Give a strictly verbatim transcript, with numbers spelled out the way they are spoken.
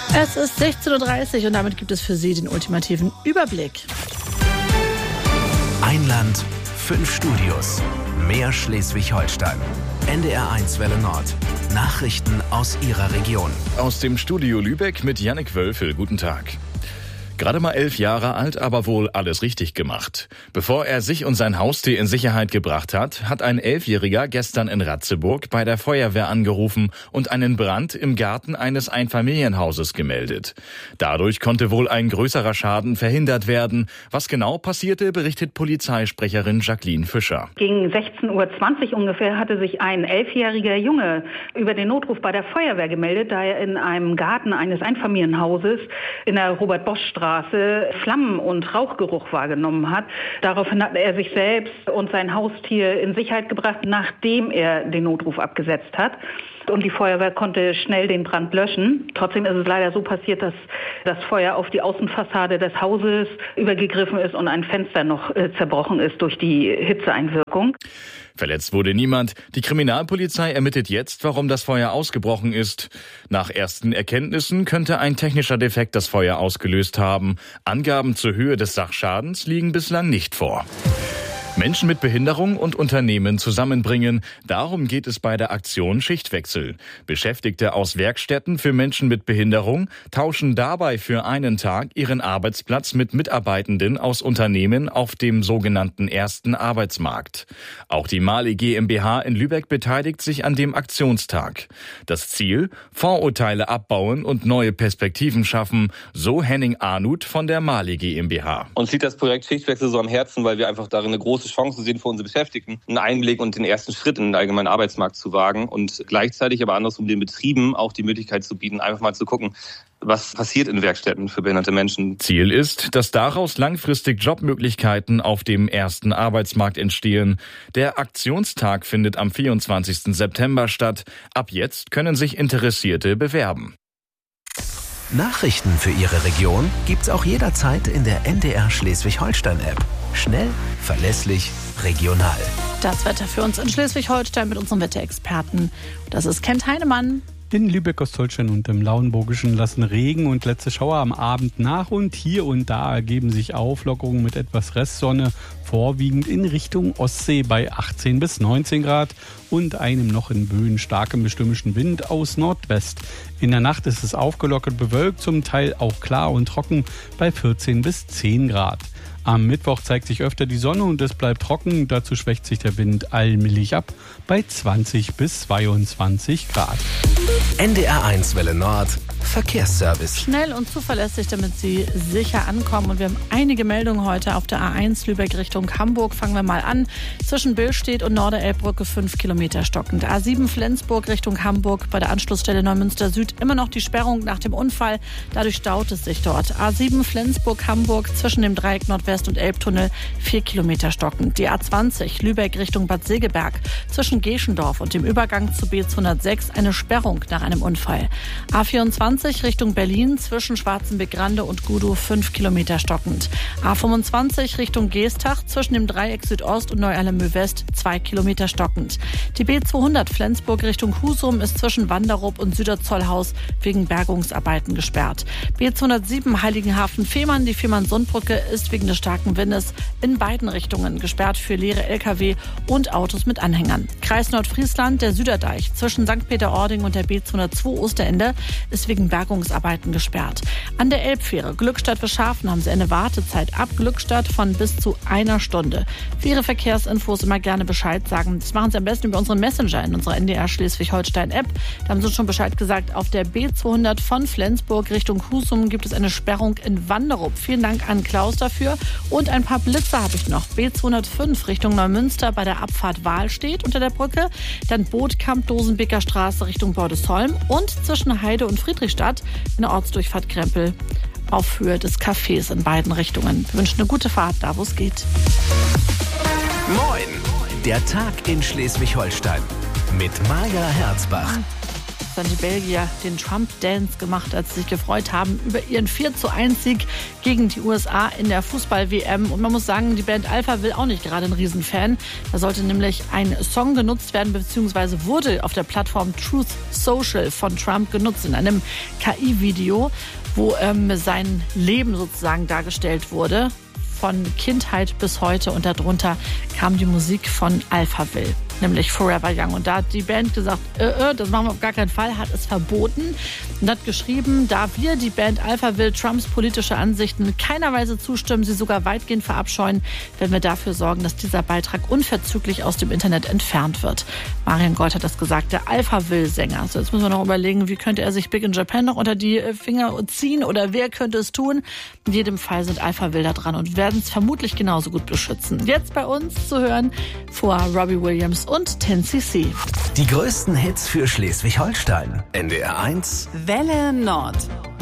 Es ist sechzehn Uhr dreißig und damit gibt es für Sie den ultimativen Überblick. Ein Land, fünf Studios, mehr Schleswig-Holstein. N D R eins Welle Nord. Nachrichten aus Ihrer Region. Aus dem Studio Lübeck mit Jannik Wölfel. Guten Tag. Gerade mal elf Jahre alt, aber wohl alles richtig gemacht. Bevor er sich und sein Haustier in Sicherheit gebracht hat, hat ein Elfjähriger gestern in Ratzeburg bei der Feuerwehr angerufen und einen Brand im Garten eines Einfamilienhauses gemeldet. Dadurch konnte wohl ein größerer Schaden verhindert werden. Was genau passierte, berichtet Polizeisprecherin Jacqueline Fischer. Gegen sechzehn Uhr zwanzig ungefähr hatte sich ein elfjähriger Junge über den Notruf bei der Feuerwehr gemeldet, da er in einem Garten eines Einfamilienhauses in der Robert-Bosch-Straße Flammen- und Rauchgeruch wahrgenommen hat. Daraufhin hat er sich selbst und sein Haustier in Sicherheit gebracht, nachdem er den Notruf abgesetzt hat. Und die Feuerwehr konnte schnell den Brand löschen. Trotzdem ist es leider so passiert, dass das Feuer auf die Außenfassade des Hauses übergegriffen ist und ein Fenster noch äh, zerbrochen ist durch die Hitzeeinwirkung. Verletzt wurde niemand. Die Kriminalpolizei ermittelt jetzt, warum das Feuer ausgebrochen ist. Nach ersten Erkenntnissen könnte ein technischer Defekt das Feuer ausgelöst haben. Angaben zur Höhe des Sachschadens liegen bislang nicht vor. Menschen mit Behinderung und Unternehmen zusammenbringen. Darum geht es bei der Aktion Schichtwechsel. Beschäftigte aus Werkstätten für Menschen mit Behinderung tauschen dabei für einen Tag ihren Arbeitsplatz mit Mitarbeitenden aus Unternehmen auf dem sogenannten ersten Arbeitsmarkt. Auch die Mali GmbH in Lübeck beteiligt sich an dem Aktionstag. Das Ziel? Vorurteile abbauen und neue Perspektiven schaffen, so Henning Arnut von der Mali GmbH. Uns liegt das Projekt Schichtwechsel so am Herzen, weil wir einfach darin eine große Chancen sehen für unsere Beschäftigten, einen Einblick und den ersten Schritt in den allgemeinen Arbeitsmarkt zu wagen und gleichzeitig aber andersrum den Betrieben auch die Möglichkeit zu bieten, einfach mal zu gucken, was passiert in Werkstätten für behinderte Menschen. Ziel ist, dass daraus langfristig Jobmöglichkeiten auf dem ersten Arbeitsmarkt entstehen. Der Aktionstag findet am vierundzwanzigsten September statt. Ab jetzt können sich Interessierte bewerben. Nachrichten für Ihre Region gibt's auch jederzeit in der N D R Schleswig-Holstein-App. Schnell, verlässlich, regional. Das Wetter für uns in Schleswig-Holstein mit unserem Wetterexperten. Das ist Kent Heinemann. In Lübeck, Ostholstein und im Lauenburgischen lassen Regen und letzte Schauer am Abend nach und hier und da ergeben sich Auflockerungen mit etwas Restsonne, vorwiegend in Richtung Ostsee bei achtzehn bis neunzehn Grad und einem noch in Böen starken bestimmischen Wind aus Nordwest. In der Nacht ist es aufgelockert bewölkt, zum Teil auch klar und trocken bei vierzehn bis zehn Grad. Am Mittwoch zeigt sich öfter die Sonne und es bleibt trocken. Dazu schwächt sich der Wind allmählich ab bei zwanzig bis zweiundzwanzig Grad. N D R eins Welle Nord. Verkehrsservice. Schnell und zuverlässig, damit Sie sicher ankommen. Und wir haben einige Meldungen heute auf der A eins Lübeck Richtung Hamburg. Fangen wir mal an. Zwischen Billstedt und Norderelbbrücke fünf Kilometer stockend. A sieben Flensburg Richtung Hamburg bei der Anschlussstelle Neumünster Süd. Immer noch die Sperrung nach dem Unfall. Dadurch staut es sich dort. A sieben Flensburg-Hamburg zwischen dem Dreieck Nordwest und Elbtunnel vier Kilometer stockend. Die A zwanzig Lübeck Richtung Bad Segeberg zwischen Geschendorf und dem Übergang zu B zweihundertsechs eine Sperrung nach einem Unfall. A vierundzwanzig Richtung Berlin zwischen Schwarzenbeck-Grande und Gudow fünf Kilometer stockend. A fünfundzwanzig Richtung Geestach zwischen dem Dreieck Südost und Neu-Alemö-West zwei Kilometer stockend. Die B zweihundert Flensburg Richtung Husum ist zwischen Wanderup und Süderzollhaus wegen Bergungsarbeiten gesperrt. B zweihundertsieben Heiligenhafen-Fehmarn, die Fehmarn-Sundbrücke ist wegen des starken Windes in beiden Richtungen gesperrt für leere L K W und Autos mit Anhängern. Kreis Nordfriesland, der Süderdeich zwischen Sankt Peter-Ording und der B zweihundertzwei Osterende ist wegen Bergungsarbeiten gesperrt. An der Elbfähre Glückstadt-Wischhafen haben Sie eine Wartezeit ab Glückstadt von bis zu einer Stunde. Für Ihre Verkehrsinfos immer gerne Bescheid sagen. Das machen Sie am besten über unseren Messenger in unserer N D R Schleswig-Holstein-App. Da haben Sie uns schon Bescheid gesagt. Auf der B zweihundert von Flensburg Richtung Husum gibt es eine Sperrung in Wanderup. Vielen Dank an Klaus dafür. Und ein paar Blitze habe ich noch. B zweihundertfünf Richtung Neumünster bei der Abfahrt Wahlstedt unter der Brücke. Dann Bootkamp, Dosenbeker Straße Richtung Bordesholm und zwischen Heide und Friedrichstadt eine Ortsdurchfahrt Krempel auf Höhe des Cafés in beiden Richtungen. Wir wünschen eine gute Fahrt, da wo es geht. Moin, der Tag in Schleswig-Holstein mit Maja Herzbach. gestern die Belgier den Trump-Dance gemacht, als sie sich gefreut haben über ihren vier zu eins Sieg gegen die U S A in der Fußball-W M. Und man muss sagen, die Band Alphaville auch nicht gerade ein Riesenfan. Da sollte nämlich ein Song genutzt werden, beziehungsweise wurde auf der Plattform Truth Social von Trump genutzt in einem K I-Video, wo ähm, sein Leben sozusagen dargestellt wurde, von Kindheit bis heute, und darunter kam die Musik von Alphaville, nämlich Forever Young. Und da hat die Band gesagt, äh, äh, das machen wir auf gar keinen Fall, hat es verboten und hat geschrieben, da wir, die Band Alphaville, Trumps politische Ansichten in keiner Weise zustimmen, sie sogar weitgehend verabscheuen, werden wir dafür sorgen, dass dieser Beitrag unverzüglich aus dem Internet entfernt wird. Marian Gold hat das gesagt, der Alphaville-Sänger. So, jetzt müssen wir noch überlegen, wie könnte er sich Big in Japan noch unter die Finger ziehen oder wer könnte es tun? In jedem Fall sind Alphaville da dran und werden es vermutlich genauso gut beschützen. Jetzt bei uns zu hören vor Robbie Williams und ten C C. Die größten Hits für Schleswig-Holstein. N D R eins Welle Nord.